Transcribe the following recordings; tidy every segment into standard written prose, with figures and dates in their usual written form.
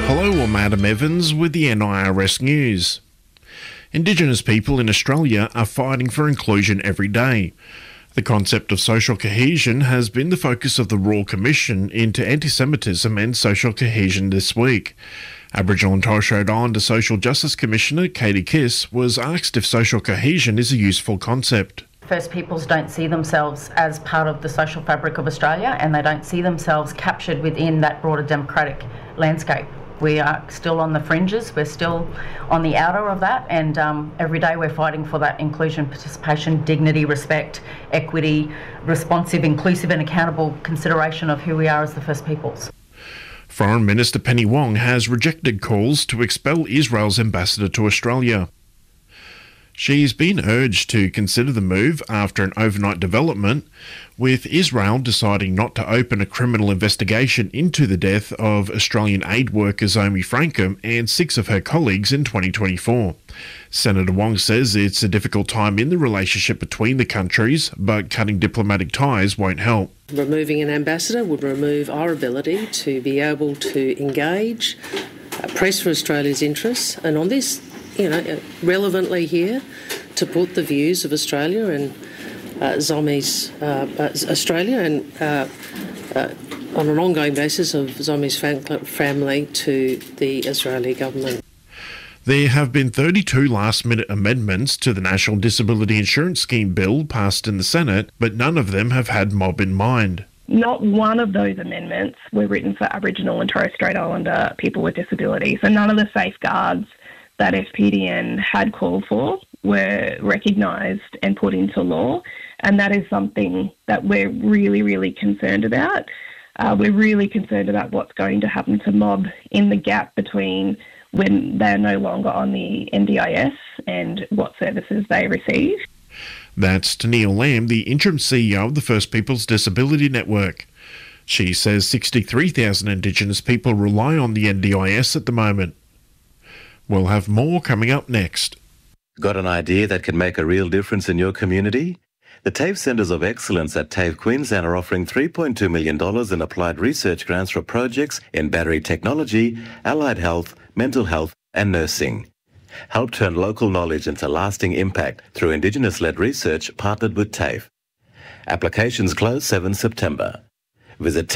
Hello, I'm Adam Evans with the NIRS News. Indigenous people in Australia are fighting for inclusion every day. The concept of social cohesion has been the focus of the Royal Commission into Anti-Semitism and Social Cohesion this week. Aboriginal and Torres Strait Islander Social Justice Commissioner Katie Kiss was asked if social cohesion is a useful concept. First Peoples don't see themselves as part of the social fabric of Australia, and they don't see themselves captured within that broader democratic landscape. We are still on the fringes, we're still on the outer of that, and every day we're fighting for that inclusion, participation, dignity, respect, equity, responsive, inclusive and accountable consideration of who we are as the First Peoples. Foreign Minister Penny Wong has rejected calls to expel Israel's ambassador to Australia. She's been urged to consider the move after an overnight development, with Israel deciding not to open a criminal investigation into the death of Australian aid worker Zomi Frankham and 6 of her colleagues in 2024. Senator Wong says it's a difficult time in the relationship between the countries, but cutting diplomatic ties won't help. Removing an ambassador would remove our ability to be able to engage, press for Australia's interests, and on this, relevantly here, to put the views of Australia and Zomi's Australia and on an ongoing basis of Zomi's family to the Israeli government. There have been 32 last-minute amendments to the National Disability Insurance Scheme bill passed in the Senate, but none of them have had mob in mind. Not one of those amendments were written for Aboriginal and Torres Strait Islander people with disabilities, and none of the safeguards that FPDN had called for were recognised and put into law, and that is something that we're really, really concerned about. We're really concerned about what's going to happen to mob in the gap between when they're no longer on the NDIS and what services they receive. That's Tennille Lamb, the interim CEO of the First Peoples Disability Network. She says 63,000 Indigenous people rely on the NDIS at the moment. We'll have more coming up next. Got an idea that can make a real difference in your community? The TAFE Centres of Excellence at TAFE Queensland are offering $3.2 million in applied research grants for projects in battery technology, allied health, mental health and nursing. Help turn local knowledge into lasting impact through Indigenous-led research partnered with TAFE. Applications close 7 September. Visit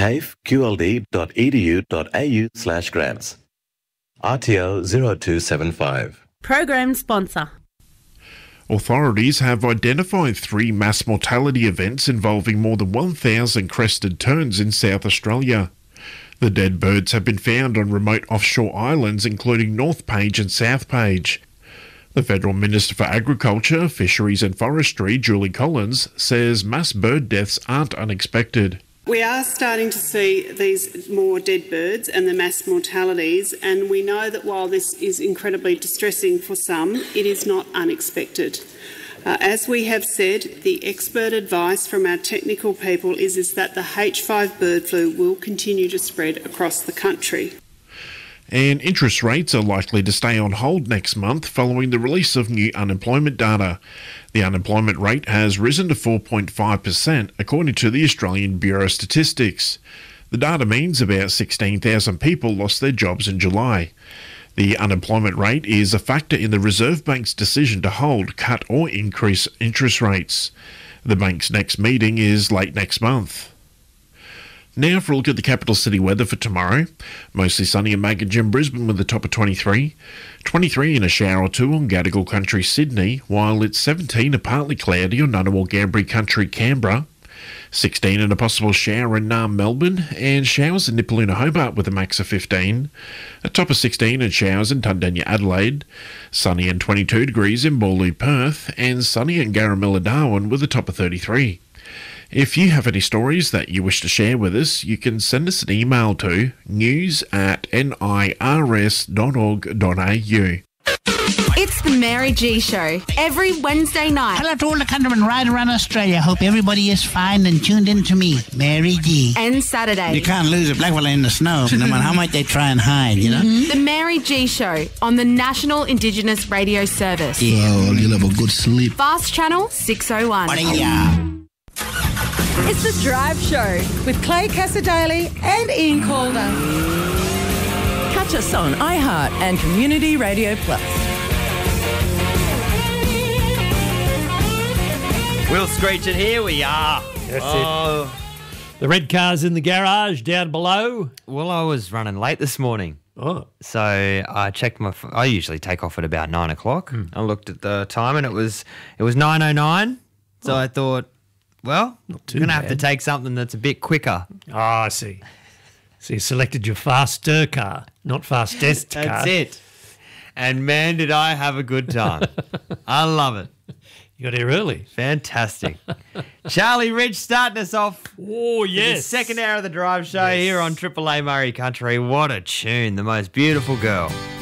tafeqld.edu.au/grants. RTO 0275. Program sponsor. Authorities have identified 3 mass mortality events involving more than 1,000 crested terns in South Australia. The dead birds have been found on remote offshore islands including North Page and South Page. The Federal Minister for Agriculture, Fisheries and Forestry, Julie Collins, says mass bird deaths aren't unexpected. We are starting to see these more dead birds and the mass mortalities, and we know that while this is incredibly distressing for some, it is not unexpected. As we have said, the expert advice from our technical people is that the H5 bird flu will continue to spread across the country. And interest rates are likely to stay on hold next month following the release of new unemployment data. The unemployment rate has risen to 4.5%, according to the Australian Bureau of Statistics. The data means about 16,000 people lost their jobs in July. The unemployment rate is a factor in the Reserve Bank's decision to hold, cut or increase interest rates. The bank's next meeting is late next month. Now for a look at the capital city weather for tomorrow. Mostly sunny and Maggie in Brisbane with a top of 23. 23 in a shower or 2 on Gadigal Country, Sydney, while it's 17 and partly cloudy on Ngunnawal Gambri Country, Canberra. 16 and a possible shower in Naarm, Melbourne, and showers in Nipaluna, Hobart with a max of 15. A top of 16 and showers in Tundenya, Adelaide. Sunny and 22 degrees in Boorloo, Perth, and sunny in Garamilla, Darwin with a top of 33. If you have any stories that you wish to share with us, you can send us an email to news@nirs.org.au. It's the Mary G Show, every Wednesday night. Hello to all the countrymen right around Australia. Hope everybody is fine and tuned in to me, Mary G. And Saturday. You can't lose a black fella in the snow, no matter how much they try and hide, you know? The Mary G Show on the National Indigenous Radio Service. Yeah. Oh, you'll have a good sleep. Fast Channel 601. It's the Drive Show with Clay Casadale and Ian Calder. Catch Catch us on iHeart and Community Radio Plus. Will Screech, and here we are. That's it. The red car's in the garage down below. Well, I was running late this morning. Oh. So I checked I usually take off at about 9 o'clock. I looked at the time and it was 9:09. So I thought, well, I'm going to have to take something that's a bit quicker. Oh, I see. So you selected your faster car, not fastest car. That's it. And man, did I have a good time. I love it. You got here early. Fantastic. Charlie Rich starting us off. Oh, yes. The second hour of the drive show here on Triple A Murray Country. What a tune. The most beautiful girl.